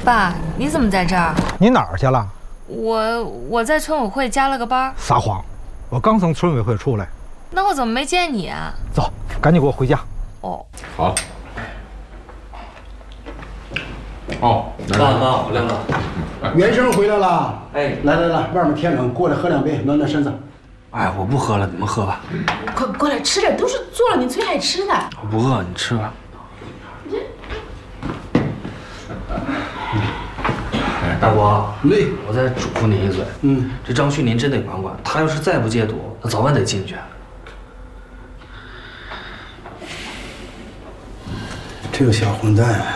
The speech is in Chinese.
爸，你怎么在这儿？ 你哪儿去了？ 我在村委会加了个班。 撒谎！我刚从村委会出来。 那我怎么没见你啊？ 走，赶紧给我回家。 哦， 好。哦， 妈，亮哥， 袁生回来了。 哎， 来，外面天冷，过来喝2杯，暖暖身子。 哎，我不喝了，你们喝吧。 快过来吃点，都是做了你最爱吃的。 我不饿，你吃吧。大伯，我再嘱咐您一嘴，这张旭您真得管管，他要是再不戒赌，他早晚得进去。 这个小混蛋。